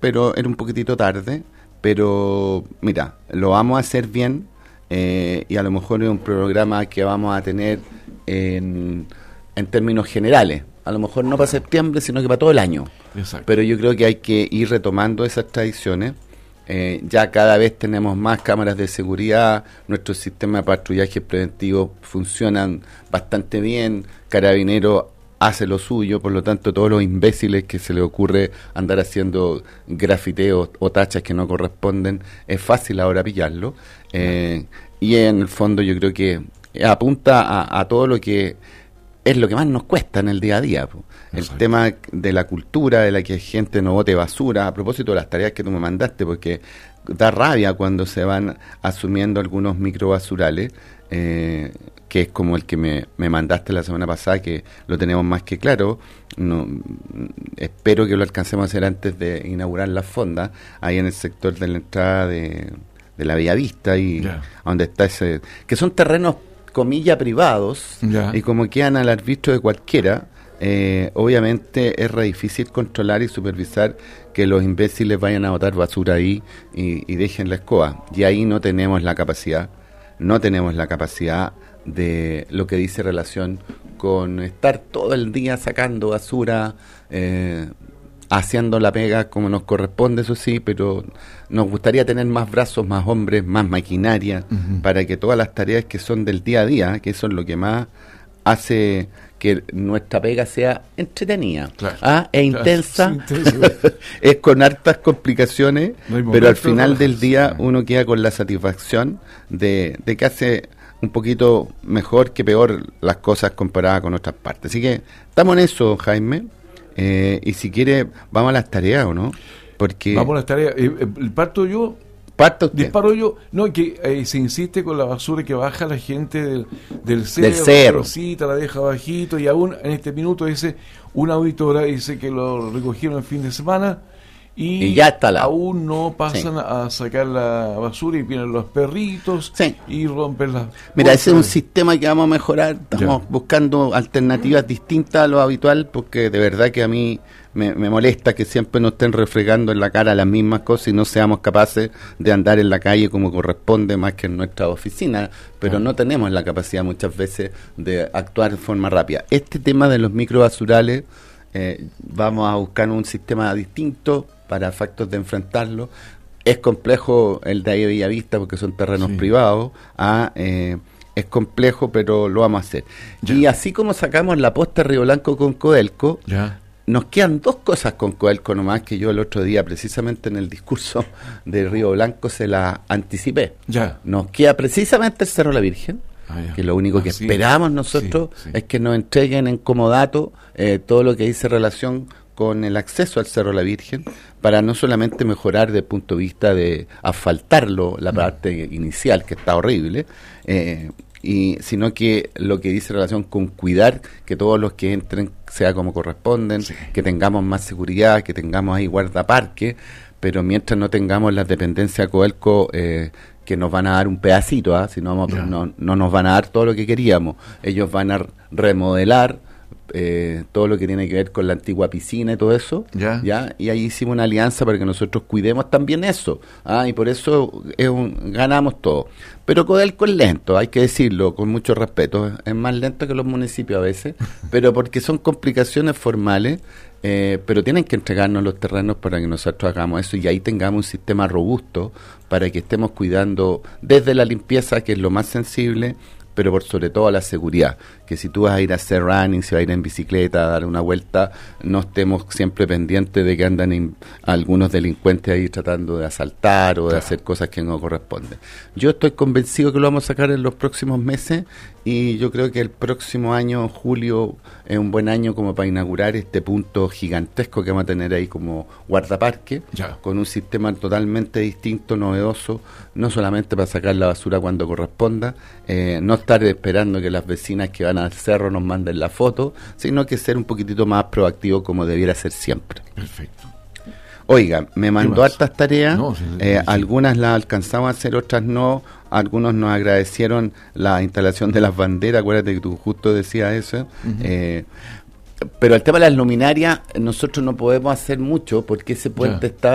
pero era un poquitito tarde. Pero mira, lo vamos a hacer bien, y a lo mejor es un programa que vamos a tener en términos generales. A lo mejor no para septiembre, sino que para todo el año. Exacto. Pero yo creo que hay que ir retomando esas tradiciones. Ya cada vez tenemos más cámaras de seguridad, nuestros sistemas de patrullaje preventivo funcionan bastante bien, Carabineros hace lo suyo, por lo tanto todos los imbéciles que se les ocurre andar haciendo grafiteos o tachas que no corresponden, es fácil ahora pillarlo, y en el fondo yo creo que apunta a todo lo que es lo que más nos cuesta en el día a día, po. El tema de la cultura, de la que gente no bote basura, a propósito de las tareas que tú me mandaste, porque da rabia cuando se van asumiendo algunos microbasurales, que es como el que me mandaste la semana pasada, que lo tenemos más que claro. No, espero que lo alcancemos a hacer antes de inaugurar las fondas, ahí en el sector de la entrada de la Bellavista, y donde está ese, que son terrenos comillas privados, y como quedan al arbitrio de cualquiera, obviamente es re difícil controlar y supervisar que los imbéciles vayan a botar basura ahí y dejen la escoba, y ahí no tenemos la capacidad de lo que dice relación con estar todo el día sacando basura, haciendo la pega como nos corresponde, eso sí, pero nos gustaría tener más brazos, más hombres, más maquinaria, para que todas las tareas que son del día a día, que eso es lo que más hace que nuestra pega sea entretenida, intensa, es con hartas complicaciones, pero al final del día uno queda con la satisfacción de que hace un poquito mejor que peor las cosas comparadas con otras partes. Así que estamos en eso, Jaime. Y si quiere, vamos a las tareas, ¿o no? Porque vamos a las tareas. Parto yo. Disparo yo. No, que se insiste con la basura que baja la gente del cerro. La deja bajito, y aún en este minuto dice una auditora dice que lo recogieron el fin de semana y ya está aún no pasan a sacar la basura, y vienen los perritos y rompen las... Mira, ese es un sistema que vamos a mejorar. Estamos buscando alternativas distintas a lo habitual, porque de verdad que a mí me molesta que siempre nos estén refregando en la cara las mismas cosas y no seamos capaces de andar en la calle como corresponde, más que en nuestra oficina, pero no tenemos la capacidad muchas veces de actuar de forma rápida. Este tema de los microbasurales, vamos a buscar un sistema distinto para efectos de enfrentarlo. Es complejo el de ahí de Bellavista porque son terrenos privados, es complejo, pero lo vamos a hacer. Y así como sacamos la posta Río Blanco con Codelco, nos quedan dos cosas con Codelco nomás, que yo el otro día precisamente en el discurso de Río Blanco se la anticipé. Nos queda precisamente el Cerro La Virgen, que lo único que esperamos nosotros es que nos entreguen en comodato todo lo que dice relación con el acceso al Cerro La Virgen, para no solamente mejorar desde el punto de vista de asfaltarlo, la parte inicial que está horrible, sino que lo que dice relación con cuidar que todos los que entren sea como corresponden, que tengamos más seguridad, que tengamos ahí guardaparques, pero mientras no tengamos las dependencias Codelco, que nos van a dar un pedacito, si no, no nos van a dar todo lo que queríamos. Ellos van a remodelar todo lo que tiene que ver con la antigua piscina y todo eso, y ahí hicimos una alianza para que nosotros cuidemos también eso, y por eso ganamos todo. Pero Codelco es lento, hay que decirlo con mucho respeto, es más lento que los municipios a veces, pero porque son complicaciones formales, pero tienen que entregarnos los terrenos para que nosotros hagamos eso, y ahí tengamos un sistema robusto para que estemos cuidando desde la limpieza, que es lo más sensible, pero por sobre todo la seguridad, que si tú vas a ir a hacer running, si vas a ir en bicicleta, a dar una vuelta, no estemos siempre pendientes de que andan algunos delincuentes ahí tratando de asaltar o de hacer cosas que no corresponden. Yo estoy convencido que lo vamos a sacar en los próximos meses, y yo creo que el próximo año, julio, es un buen año como para inaugurar este punto gigantesco que vamos a tener ahí como guardaparque, con un sistema totalmente distinto, novedoso, no solamente para sacar la basura cuando corresponda, no estar esperando que las vecinas que van al cerro nos manden la foto, sino que ser un poquitito más proactivo como debiera ser siempre. Perfecto. Oiga, me mandó hartas tareas, algunas las alcanzamos a hacer, otras no. Algunos nos agradecieron la instalación de las banderas, acuérdate que tú justo decías eso. Pero el tema de las luminarias, nosotros no podemos hacer mucho porque ese puente está